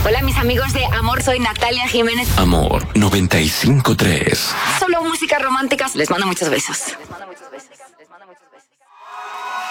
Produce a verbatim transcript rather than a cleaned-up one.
Hola, mis amigos de Amor, soy Natalia Jiménez. Amor noventa y cinco tres. Solo música romántica. Les mando muchos besos.